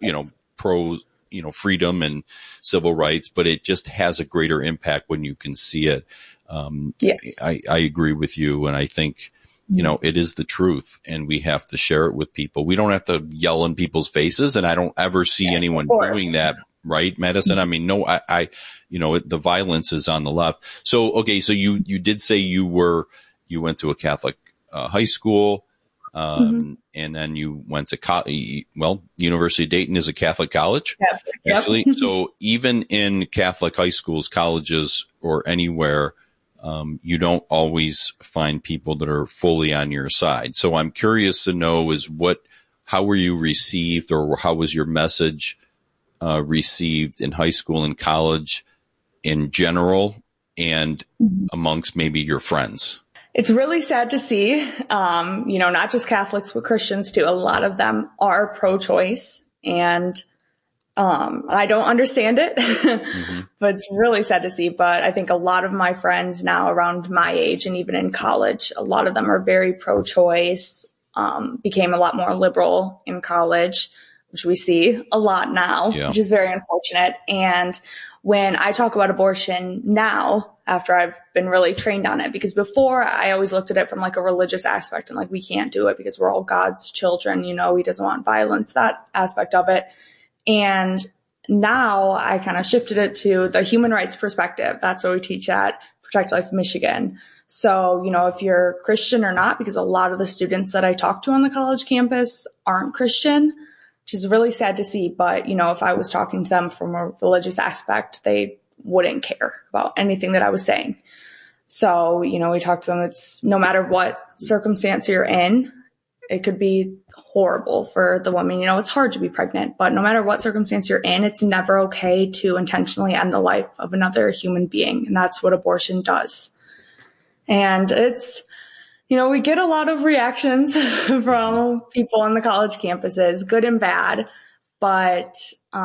pro, freedom and civil rights, but it just has a greater impact when you can see it. Yes. I agree with you. And I think, it is the truth, and we have to share it with people. We don't have to yell in people's faces, and I don't ever see anyone doing that. Right, Madison? I mean, no, the violence is on the left. So, okay. So you did say you went to a Catholic high school, and then you went to University of Dayton is a Catholic college, actually. So even in Catholic high schools, colleges, or anywhere, you don't always find people that are fully on your side. So I'm curious to know how were you received, or how was your message received in high school and college in general, and amongst maybe your friends? It's really sad to see, not just Catholics, but Christians too. A lot of them are pro-choice, and I don't understand it, but it's really sad to see. But I think a lot of my friends now around my age, and even in college, a lot of them are very pro-choice, became a lot more liberal in college, which we see a lot now, which is very unfortunate. And when I talk about abortion now, after I've been really trained on it, because before I always looked at it from like a religious aspect, and like, we can't do it because we're all God's children, he doesn't want violence, that aspect of it. And now I kind of shifted it to the human rights perspective. That's what we teach at Protect Life Michigan. So, if you're Christian or not, because a lot of the students that I talk to on the college campus aren't Christian, which is really sad to see. But, if I was talking to them from a religious aspect, they wouldn't care about anything that I was saying. So, we talk to them. It's no matter what circumstance you're in, it could be horrible for the woman. It's hard to be pregnant, but no matter what circumstance you're in, it's never okay to intentionally end the life of another human being. And that's what abortion does. And it's, we get a lot of reactions from people on the college campuses, good and bad. But,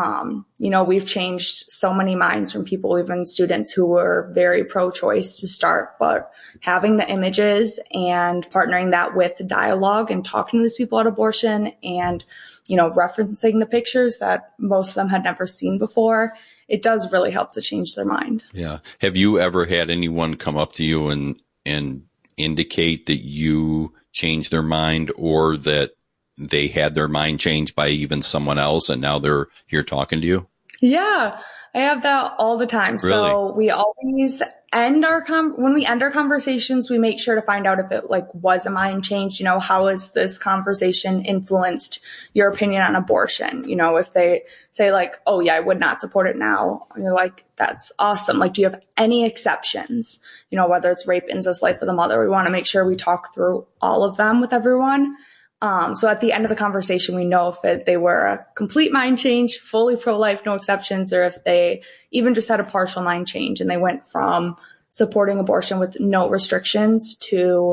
we've changed so many minds from people, even students who were very pro-choice to start, but having the images and partnering that with dialogue and talking to these people at abortion and, referencing the pictures that most of them had never seen before, it does really help to change their mind. Yeah. Have you ever had anyone come up to you and indicate that you changed their mind, or that they had their mind changed by even someone else and now they're here talking to you? Yeah, I have that all the time. Really? So we always end when we end our conversations, we make sure to find out if it was a mind change. How has this conversation influenced your opinion on abortion? If they say oh yeah, I would not support it now, and you're like, that's awesome. Do you have any exceptions? Whether it's rape, incest, life of the mother, we want to make sure we talk through all of them with everyone. So at the end of the conversation, we know if they were a complete mind change, fully pro-life, no exceptions, or if they even just had a partial mind change and they went from supporting abortion with no restrictions to,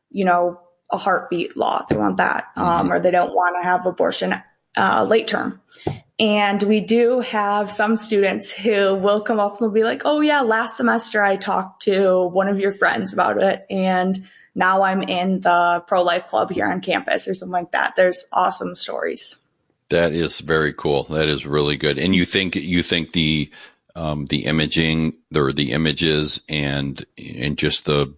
a heartbeat law. They want that, or they don't want to have abortion late term. And we do have some students who will come up and will be like, oh yeah, last semester I talked to one of your friends about it, and now I'm in the pro-life club here on campus, or something like that. There's awesome stories. That is very cool. That is really good. And you think the imaging, the images and just the,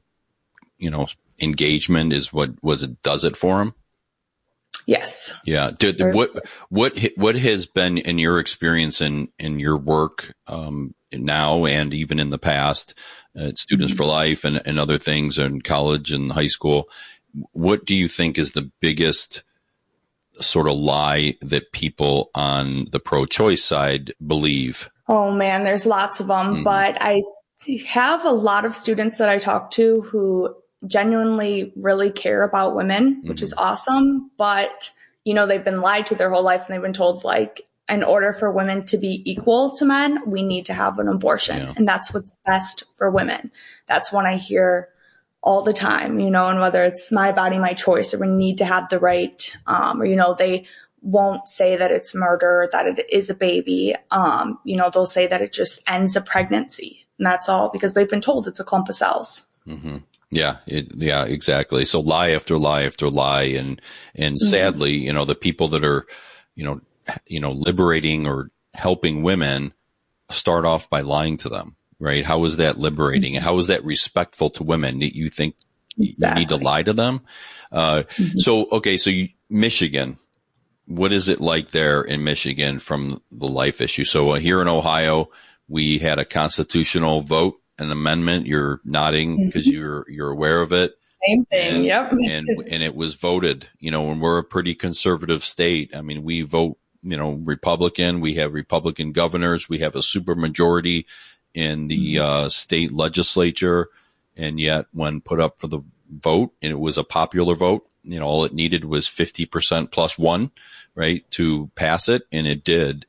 engagement is what does it for them? Yes. Yeah. What has been in your experience in your work, now and even in the past, Students for Life and other things in college and high school, what do you think is the biggest sort of lie that people on the pro-choice side believe? Oh man, there's lots of them, but I have a lot of students that I talk to who genuinely really care about women, which is awesome. But, they've been lied to their whole life, and they've been told in order for women to be equal to men, we need to have an abortion. Yeah. And that's what's best for women. That's one I hear all the time, and whether it's my body, my choice, or we need to have the right, or, they won't say that it's murder, that it is a baby. They'll say that it just ends a pregnancy, and that's all because they've been told it's a clump of cells. Mm-hmm. Yeah. Yeah, exactly. So lie after lie after lie. And sadly, the people that are, liberating or helping women start off by lying to them, right? How is that liberating? Mm-hmm. How is that respectful to women? Do you think you need to lie to them? So Michigan, what is it like there in Michigan from the life issue? So here in Ohio, we had a constitutional vote, an amendment. You're nodding because you're aware of it. Same thing. Yep. and it was voted, and we're a pretty conservative state. I mean, we vote, Republican, we have Republican governors, we have a supermajority in the state legislature. And yet when put up for the vote, and it was a popular vote, all it needed was 50% plus one, right, to pass it. And it did.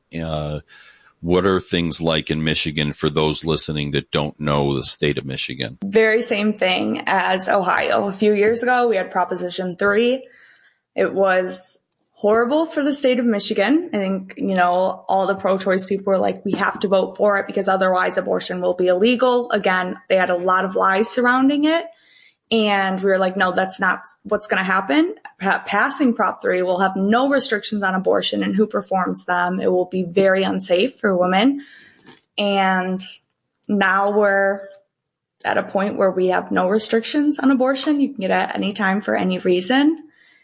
What are things like in Michigan for those listening that don't know the state of Michigan? Very same thing as Ohio. A few years ago, we had Proposition 3. It was horrible for the state of Michigan. I think, all the pro-choice people were like, we have to vote for it because otherwise abortion will be illegal. Again, they had a lot of lies surrounding it. And we were like, no, that's not what's going to happen. Passing Prop 3 will have no restrictions on abortion and who performs them. It will be very unsafe for women. And now we're at a point where we have no restrictions on abortion. You can get it at any time for any reason.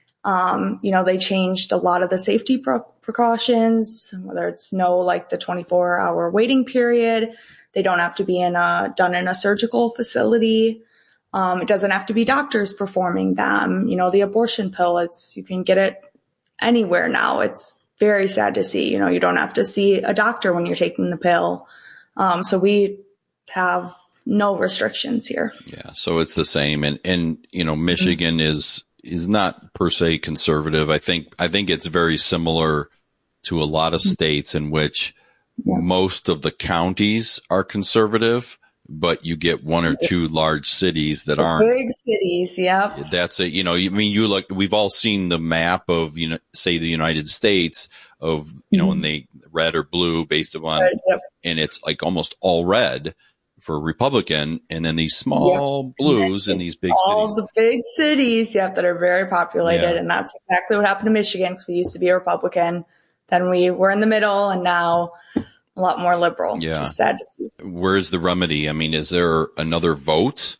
They changed a lot of the safety precautions, whether it's the 24-hour waiting period. They don't have to be done in a surgical facility. It doesn't have to be doctors performing them. The abortion pill, you can get it anywhere now. It's very sad to see, you don't have to see a doctor when you're taking the pill. So we have no restrictions here. Yeah. So it's the same. And Michigan is not per se conservative. I think it's very similar to a lot of states in which most of the counties are conservative, but you get one or two large cities that aren't. Big cities, yeah. That's it. We've all seen the map of, say the United States of, when they red or blue based upon, and it's like almost all red for Republican, and then these small blues in these big cities. All the big cities, that are very populated. And that's exactly what happened to Michigan, because we used to be a Republican. Then we were in the middle, and now a lot more liberal. Yeah. It's sad to see. Where's the remedy? I mean, is there another vote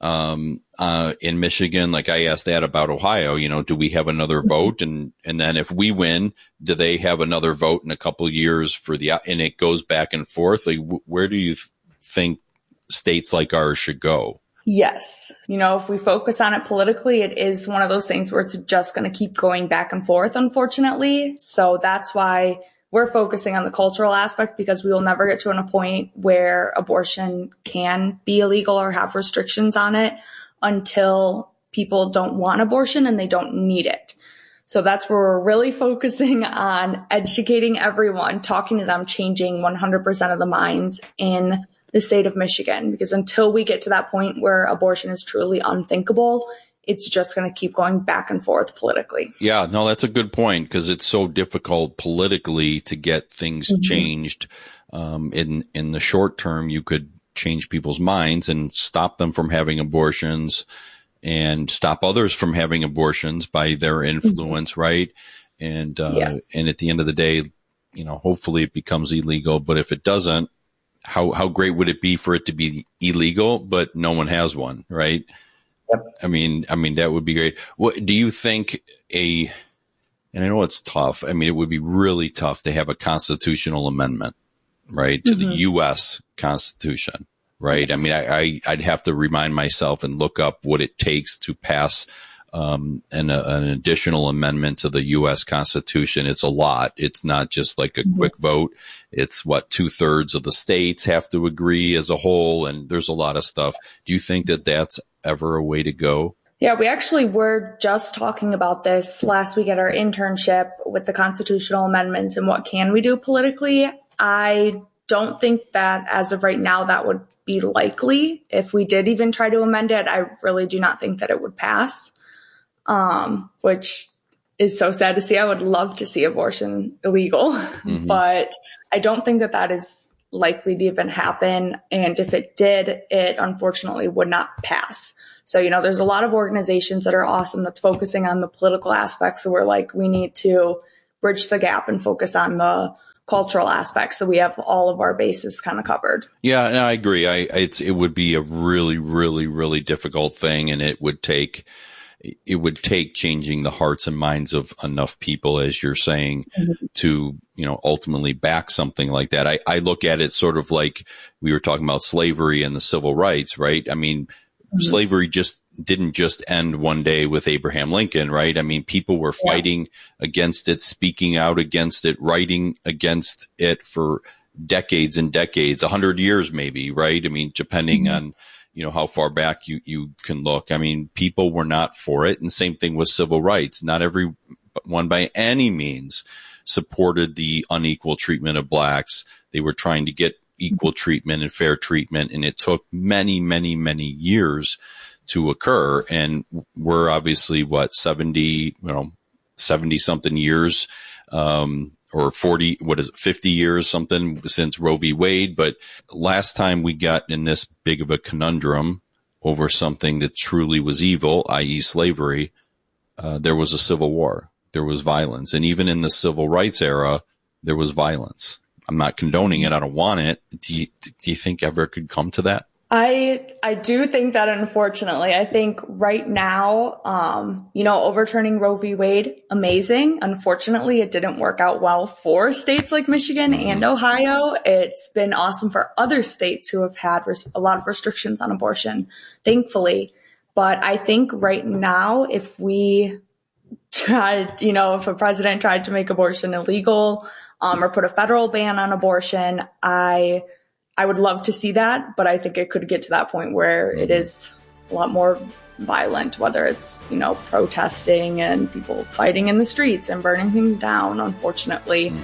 in Michigan? Like I asked that about Ohio, do we have another vote? And then if we win, do they have another vote in a couple of years and it goes back and forth? Like, where do you think states like ours should go? Yes. If we focus on it politically, it is one of those things where it's just going to keep going back and forth, unfortunately. So that's why we're focusing on the cultural aspect, because we will never get to a point where abortion can be illegal or have restrictions on it until people don't want abortion and they don't need it. So that's where we're really focusing on educating everyone, talking to them, changing 100% of the minds in the state of Michigan, because until we get to that point where abortion is truly unthinkable, it's just going to keep going back and forth politically. Yeah, no, that's a good point, because it's so difficult politically to get things changed. In the short term, you could change people's minds and stop them from having abortions and stop others from having abortions by their influence, right? And and at the end of the day, hopefully it becomes illegal. But if it doesn't, how great would it be for it to be illegal, but no one has one, right? Yep. I mean, that would be great. What do you think and I know it's tough. I mean, it would be really tough to have a constitutional amendment, right, to the U.S. Constitution, right? Yes. I mean, I'd have to remind myself and look up what it takes to pass an additional amendment to the U.S. Constitution. It's a lot. It's not just like a quick vote. It's 2/3 of the states have to agree as a whole, and there's a lot of stuff. Do you think that that's ever a way to go? Yeah, we actually were just talking about this last week at our internship with the constitutional amendments and what can we do politically. I don't think that as of right now that would be likely. If we did even try to amend it, I really do not think that it would pass. Which is so sad to see. I would love to see abortion illegal, but I don't think that is likely to even happen. And if it did, it unfortunately would not pass. So, there's a lot of organizations that are awesome that's focusing on the political aspects. So we're like, we need to bridge the gap and focus on the cultural aspects. So we have all of our bases kind of covered. Yeah, and I agree. It would be a really, really, really difficult thing, and it would take changing the hearts and minds of enough people, as you're saying, to, ultimately back something like that. I look at it sort of like we were talking about slavery and the civil rights, right? I mean, slavery didn't just end one day with Abraham Lincoln, right? I mean, people were fighting against it, speaking out against it, writing against it for decades and decades, 100 years maybe, right? I mean, depending on, how far back you can look. I mean, people were not for it. And same thing with civil rights. Not everyone by any means supported the unequal treatment of blacks. They were trying to get equal treatment and fair treatment. And it took many, many, many years to occur. And we're obviously 70 something years, or 40, 50 years something since Roe v. Wade. But last time we got in this big of a conundrum over something that truly was evil, i.e. slavery, there was a civil war. There was violence. And even in the civil rights era, there was violence. I'm not condoning it. I don't want it. Do you think ever it could come to that? I do think that, unfortunately, I think right now, overturning Roe v. Wade, amazing. Unfortunately, it didn't work out well for states like Michigan and Ohio. It's been awesome for other states who have had a lot of restrictions on abortion, thankfully. But I think right now, if we tried, if a president tried to make abortion illegal, or put a federal ban on abortion, I would love to see that, but I think it could get to that point where it is a lot more violent, whether it's, protesting and people fighting in the streets and burning things down, unfortunately.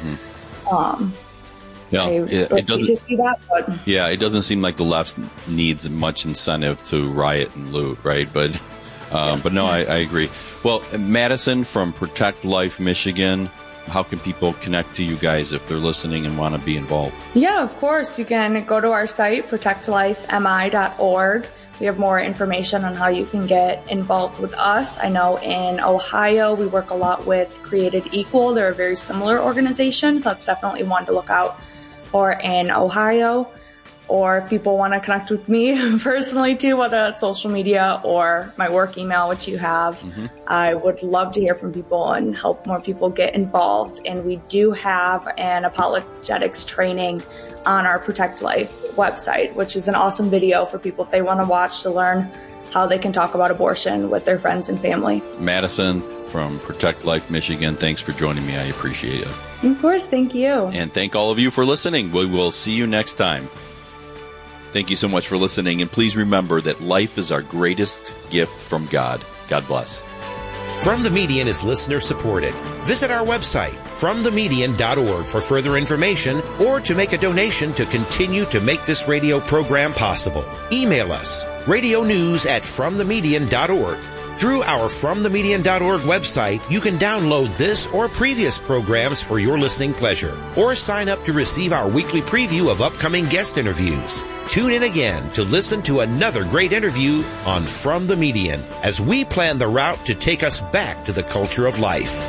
It doesn't see that, but it doesn't seem like the left needs much incentive to riot and loot, right? But, yes. But no, I agree. Well, Madison from Protect Life Michigan, how can people connect to you guys if they're listening and want to be involved? Yeah, of course. You can go to our site, protectlifemi.org. We have more information on how you can get involved with us. I know in Ohio, we work a lot with Created Equal. They're a very similar organization, so that's definitely one to look out for in Ohio. Or if people want to connect with me personally too, whether that's social media or my work email, which you have, I would love to hear from people and help more people get involved. And we do have an apologetics training on our Protect Life website, which is an awesome video for people if they want to watch to learn how they can talk about abortion with their friends and family. Madison from Protect Life Michigan, thanks for joining me. I appreciate it. Of course, thank you. And thank all of you for listening. We will see you next time. Thank you so much for listening, and please remember that life is our greatest gift from God. God bless. From the Median is listener supported. Visit our website, fromthemedian.org, for further information or to make a donation to continue to make this radio program possible. Email us, radionews@fromthemedian.org. Through our fromthemedian.org website, you can download this or previous programs for your listening pleasure, or sign up to receive our weekly preview of upcoming guest interviews. Tune in again to listen to another great interview on From the Median as we plan the route to take us back to the culture of life.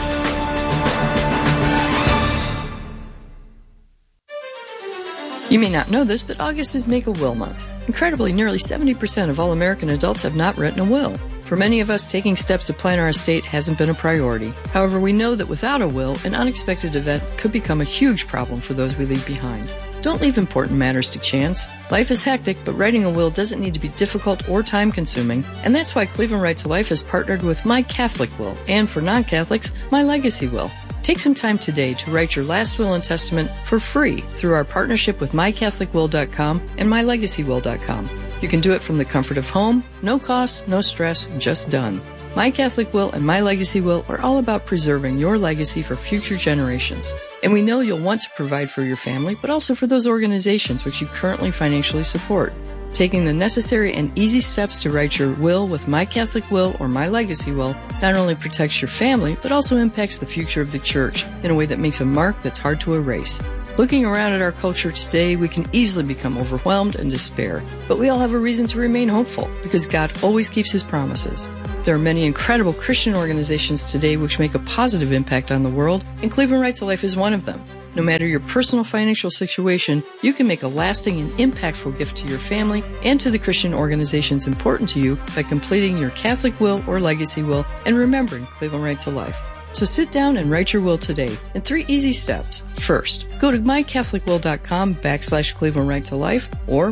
You may not know this, but August is Make-A-Will Month. Incredibly, nearly 70% of all American adults have not written a will. For many of us, taking steps to plan our estate hasn't been a priority. However, we know that without a will, an unexpected event could become a huge problem for those we leave behind. Don't leave important matters to chance. Life is hectic, but writing a will doesn't need to be difficult or time-consuming, and that's why Cleveland Right to Life has partnered with My Catholic Will, and for non-Catholics, My Legacy Will. Take some time today to write your last will and testament for free through our partnership with MyCatholicWill.com and MyLegacyWill.com. You can do it from the comfort of home, no cost, no stress, just done. My Catholic Will and My Legacy Will are all about preserving your legacy for future generations. And we know you'll want to provide for your family, but also for those organizations which you currently financially support. Taking the necessary and easy steps to write your will with My Catholic Will or My Legacy Will not only protects your family, but also impacts the future of the church in a way that makes a mark that's hard to erase. Looking around at our culture today, we can easily become overwhelmed and despair, but we all have a reason to remain hopeful because God always keeps His promises. There are many incredible Christian organizations today which make a positive impact on the world, and Cleveland Right to Life is one of them. No matter your personal financial situation, you can make a lasting and impactful gift to your family and to the Christian organizations important to you by completing your Catholic will or legacy will and remembering Cleveland Right to Life. So sit down and write your will today in 3 easy steps. First, go to mycatholicwill.com/Cleveland Right to Life or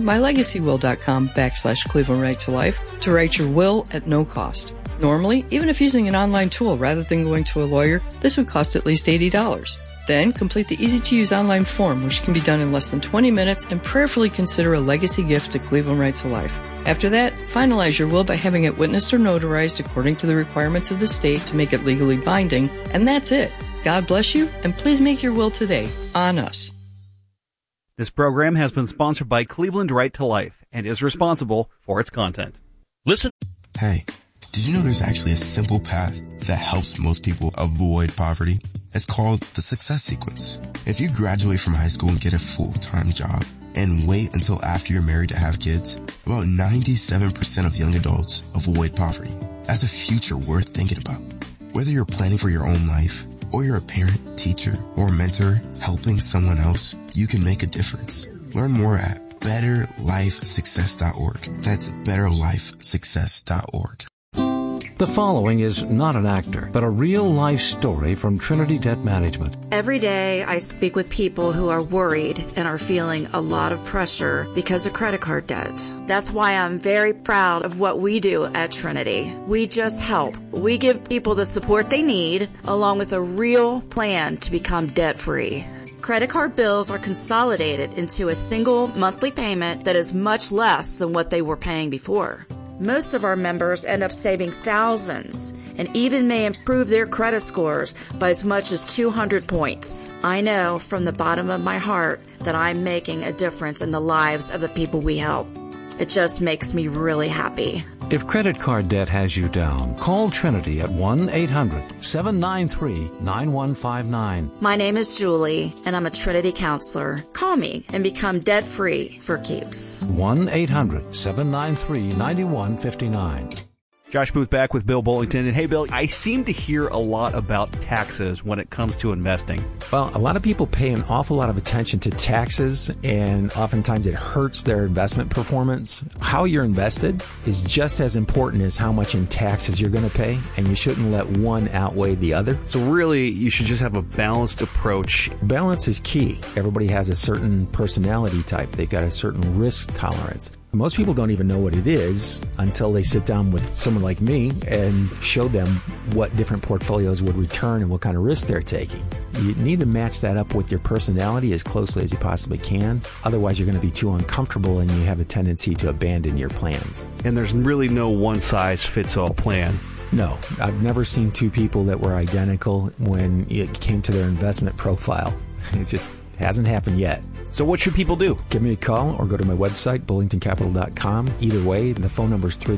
mylegacywill.com/Cleveland Right to Life to write your will at no cost. Normally, even if using an online tool rather than going to a lawyer, this would cost at least $80. Then, complete the easy-to-use online form, which can be done in less than 20 minutes, and prayerfully consider a legacy gift to Cleveland Right to Life. After that, finalize your will by having it witnessed or notarized according to the requirements of the state to make it legally binding, and that's it. God bless you, and please make your will today on us. This program has been sponsored by Cleveland Right to Life and is responsible for its content. Listen. Hey, did you know there's actually a simple path that helps most people avoid poverty? It's called the Success Sequence. If you graduate from high school and get a full-time job and wait until after you're married to have kids, about 97% of young adults avoid poverty. That's a future worth thinking about. Whether you're planning for your own life or you're a parent, teacher, or mentor helping someone else, you can make a difference. Learn more at betterlifesuccess.org. That's betterlifesuccess.org. The following is not an actor, but a real-life story from Trinity Debt Management. Every day I speak with people who are worried and are feeling a lot of pressure because of credit card debt. That's why I'm very proud of what we do at Trinity. We just help. We give people the support they need, along with a real plan to become debt-free. Credit card bills are consolidated into a single monthly payment that is much less than what they were paying before. Most of our members end up saving thousands and even may improve their credit scores by as much as 200 points. I know from the bottom of my heart that I'm making a difference in the lives of the people we help. It just makes me really happy. If credit card debt has you down, call Trinity at 1-800-793-9159. My name is Julie, and I'm a Trinity counselor. Call me and become debt-free for keeps. 1-800-793-9159. Josh Booth back with Bill Bullington. And hey, Bill, I seem to hear a lot about taxes when it comes to investing. Well, a lot of people pay an awful lot of attention to taxes, and oftentimes it hurts their investment performance. How you're invested is just as important as how much in taxes you're going to pay, and you shouldn't let one outweigh the other. So really, you should just have a balanced approach. Balance is key. Everybody has a certain personality type. They've got a certain risk tolerance. Most people don't even know what it is until they sit down with someone like me and show them what different portfolios would return and what kind of risk they're taking. You need to match that up with your personality as closely as you possibly can. Otherwise, you're going to be too uncomfortable and you have a tendency to abandon your plans. And there's really no one-size-fits-all plan. No, I've never seen two people that were identical when it came to their investment profile. It just hasn't happened yet. So what should people do? Give me a call or go to my website, bullingtoncapital.com. Either way, the phone number is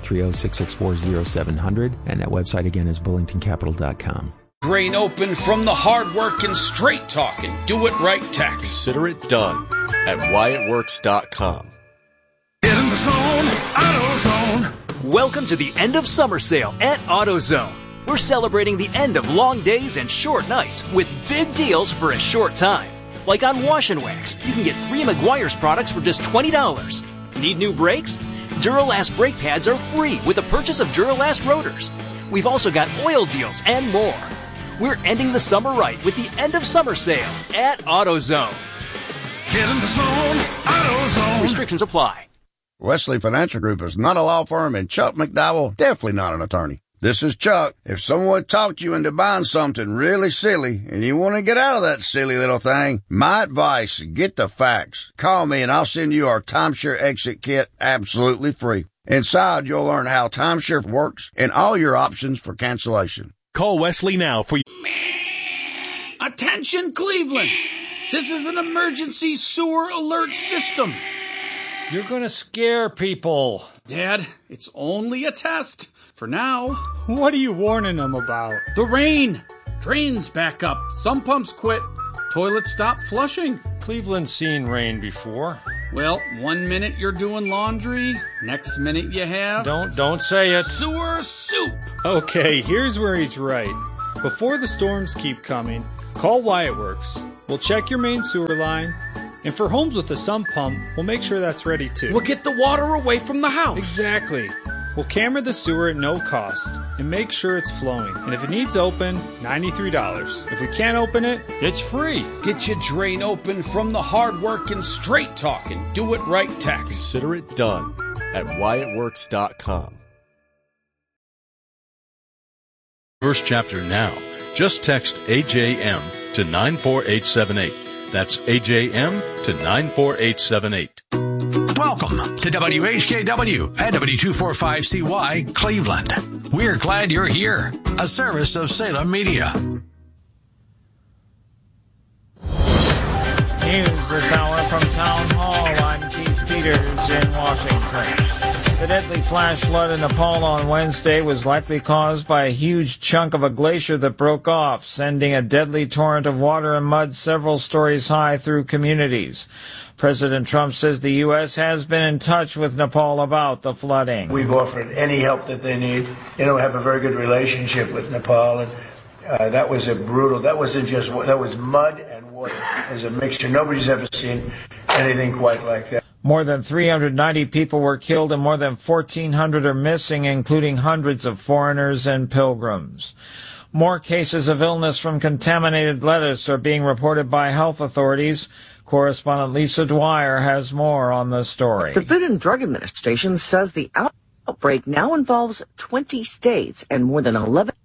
330-664-0700, and that website again is bullingtoncapital.com. Grain open from the hard work and straight talking. Do it right tax. Consider it done at whyitworks.com. Get in the zone, AutoZone. Welcome to the end of summer sale at AutoZone. We're celebrating the end of long days and short nights with big deals for a short time. Like on Wash and Wax, you can get 3 Meguiar's products for just $20. Need new brakes? Duralast brake pads are free with the purchase of Duralast rotors. We've also got oil deals and more. We're ending the summer right with the end of summer sale at AutoZone. Get in the zone, AutoZone. Restrictions apply. Wesley Financial Group is not a law firm, and Chuck McDowell definitely not an attorney. This is Chuck. If someone talked you into buying something really silly and you want to get out of that silly little thing, my advice, get the facts. Call me and I'll send you our timeshare exit kit absolutely free. Inside, you'll learn how timeshare works and all your options for cancellation. Call Wesley now for... Attention, Cleveland. This is an emergency sewer alert system. You're going to scare people. Dad, it's only a test. For now. What are you warning them about? The rain. Drains back up. Some pumps quit. Toilets stop flushing. Cleveland's seen rain before. Well, 1 minute you're doing laundry, next minute you have... Don't say it. Sewer soup! Okay, here's where he's right. Before the storms keep coming, call Wyatt Works. We'll check your main sewer line, and for homes with a sump pump, we'll make sure that's ready too. We'll get the water away from the house. Exactly. We'll camera the sewer at no cost and make sure it's flowing. And if it needs open, $93. If we can't open it, it's free. Get your drain open from the hard-working, straight-talking, do-it-right tax. Consider it done at WyattWorks.com. First chapter now. Just text AJM to 94878. That's AJM to 94878. Welcome to WHKW at W245CY Cleveland. We're glad you're here. A service of Salem Media. News this hour from Town Hall. I'm Keith Peters in Washington. The deadly flash flood in Nepal on Wednesday was likely caused by a huge chunk of a glacier that broke off, sending a deadly torrent of water and mud several stories high through communities. President Trump says the U.S. has been in touch with Nepal about the flooding. We've offered any help that they need. We have a very good relationship with Nepal, and that was that was mud and water as a mixture. Nobody's ever seen anything quite like that. More than 390 people were killed and more than 1,400 are missing, including hundreds of foreigners and pilgrims. More cases of illness from contaminated lettuce are being reported by health authorities. Correspondent Lisa Dwyer has more on the story. The Food and Drug Administration says the outbreak now involves 20 states and more than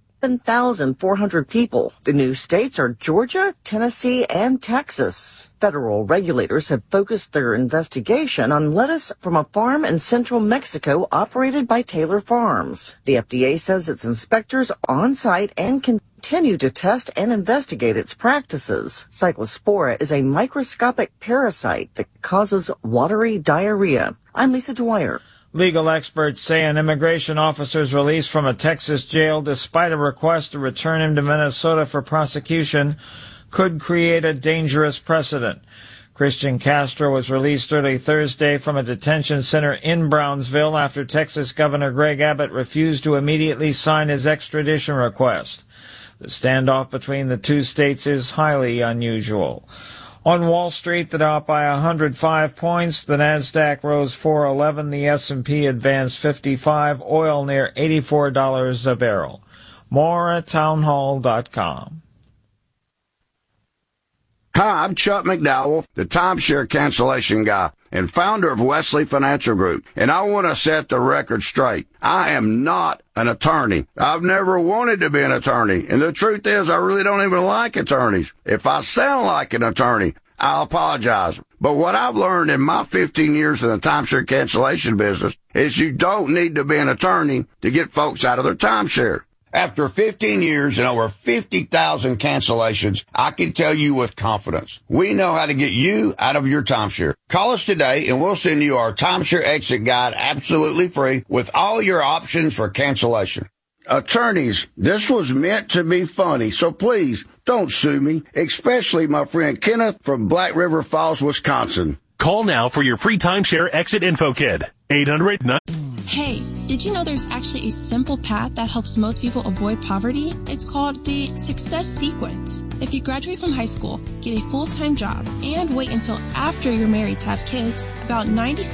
11,400 people. The new states are Georgia, Tennessee, and Texas. Federal regulators have focused their investigation on lettuce from a farm in central Mexico operated by Taylor Farms. The FDA says its inspectors are on site and continue to test and investigate its practices. Cyclospora is a microscopic parasite that causes watery diarrhea. I'm Lisa Dwyer. Legal experts say an immigration officer's release from a Texas jail despite a request to return him to Minnesota for prosecution could create a dangerous precedent. Christian Castro was released early Thursday from a detention center in Brownsville after Texas Governor Greg Abbott refused to immediately sign his extradition request. The standoff between the two states is highly unusual. On Wall Street, the Dow up by 105 points. The Nasdaq rose 411. The S&P advanced 55. Oil near $84 a barrel. More at townhall.com. Hi, I'm Chuck McDowell, the timeshare cancellation guy and founder of Wesley Financial Group, and I want to set the record straight. I am not an attorney. I've never wanted to be an attorney, and the truth is I really don't even like attorneys. If I sound like an attorney, I'll apologize. But what I've learned in my 15 years in the timeshare cancellation business is you don't need to be an attorney to get folks out of their timeshare. After 15 years and over 50,000 cancellations, I can tell you with confidence, we know how to get you out of your timeshare. Call us today and we'll send you our timeshare exit guide absolutely free with all your options for cancellation. Attorneys, this was meant to be funny, so please don't sue me, especially my friend Kenneth from Black River Falls, Wisconsin. Call now for your free timeshare exit info kit. 800-9... Hey, did you know there's actually a simple path that helps most people avoid poverty? It's called the Success Sequence. If you graduate from high school, get a full-time job, and wait until after you're married to have kids, about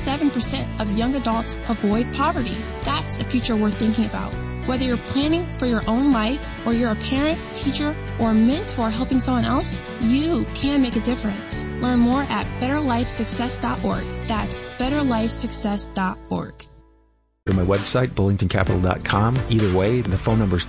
97% of young adults avoid poverty. That's a future worth thinking about. Whether you're planning for your own life, or you're a parent, teacher, or mentor helping someone else, you can make a difference. Learn more at betterlifesuccess.org. That's betterlifesuccess.org. Go to my website, bullingtoncapital.com. Either way, the phone number is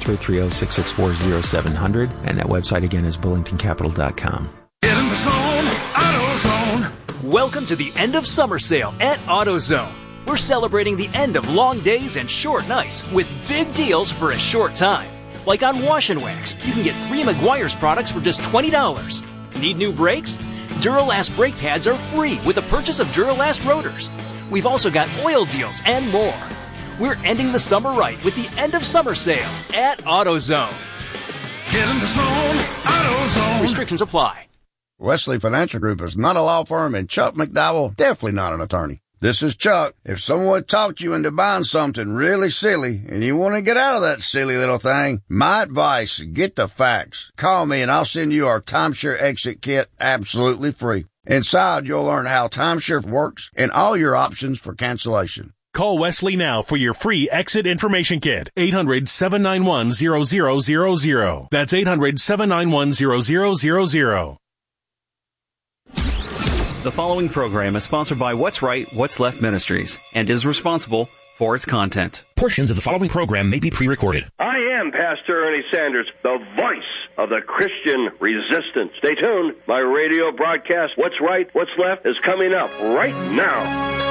330-664-0700, and that website again is bullingtoncapital.com. Get in the zone, AutoZone. Welcome to the end of summer sale at AutoZone. We're celebrating the end of long days and short nights with big deals for a short time. Like on Wash and Wax, you can get 3 Meguiar's products for just $20. Need new brakes? Duralast brake pads are free with the purchase of Duralast rotors. We've also got oil deals and more. We're ending the summer right with the end of summer sale at AutoZone. Get in the zone, AutoZone. Restrictions apply. Wesley Financial Group is not a law firm, and Chuck McDowell, definitely not an attorney. This is Chuck. If someone talked you into buying something really silly and you want to get out of that silly little thing, my advice, get the facts. Call me and I'll send you our timeshare exit kit absolutely free. Inside, you'll learn how timeshare works and all your options for cancellation. Call Wesley now for your free exit information kit. 800-791-0000. That's 800-791-0000. The following program is sponsored by What's Right, What's Left Ministries and is responsible for its content. Portions of the following program may be pre-recorded. I am Pastor Ernie Sanders, the voice of the Christian resistance. Stay tuned. My radio broadcast, What's Right, What's Left, is coming up right now.